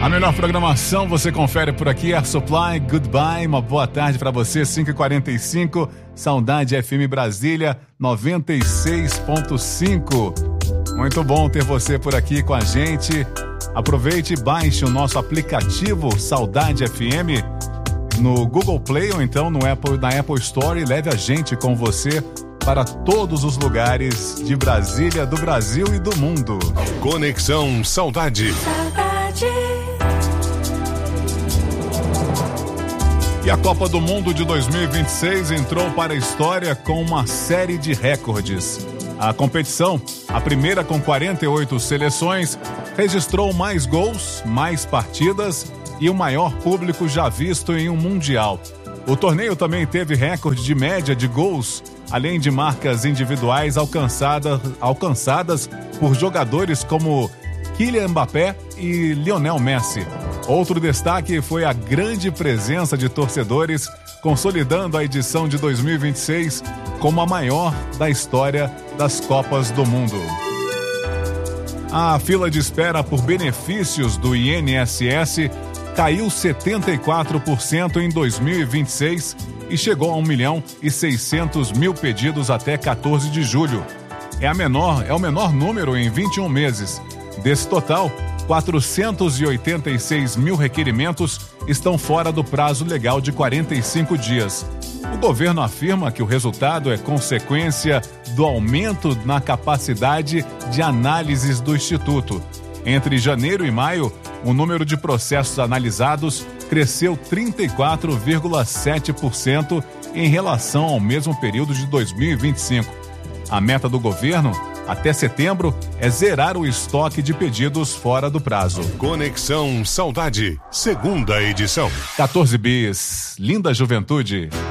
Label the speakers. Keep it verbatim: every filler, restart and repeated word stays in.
Speaker 1: A melhor programação você confere por aqui, Air Supply, Goodbye, uma boa tarde para você, cinco e quarenta e cinco, Saudade F M Brasília, noventa e seis ponto cinco. Muito bom ter você por aqui com a gente. Aproveite e baixe o nosso aplicativo Saudade F M no Google Play ou então no Apple, na Apple Store e leve a gente com você para todos os lugares de Brasília, do Brasil e do mundo.
Speaker 2: Conexão Saudade.
Speaker 1: E a Copa do Mundo de dois mil e vinte e seis entrou para a história com uma série de recordes. A competição, a primeira com quarenta e oito seleções, registrou mais gols, mais partidas e o maior público já visto em um Mundial. O torneio também teve recorde de média de gols, além de marcas individuais alcançadas, alcançadas por jogadores como Kylian Mbappé e Lionel Messi. Outro destaque foi a grande presença de torcedores, consolidando a edição de dois mil e vinte e seis como a maior da história das Copas do Mundo. A fila de espera por benefícios do I N S S caiu setenta e quatro por cento em dois mil e vinte e seis e chegou a um milhão e seiscentos mil pedidos até quatorze de julho. É, a menor, é o menor número em vinte e um meses. Desse total, quatrocentos e oitenta e seis mil requerimentos estão fora do prazo legal de quarenta e cinco dias. O governo afirma que o resultado é consequência do aumento na capacidade de análises do Instituto. Entre janeiro e maio, o número de processos analisados cresceu trinta e quatro vírgula sete por cento em relação ao mesmo período de dois mil e vinte e cinco. A meta do governo, até setembro, é zerar o estoque de pedidos fora do prazo.
Speaker 2: Conexão Saudade, segunda edição.
Speaker 1: quatorze bis, linda juventude.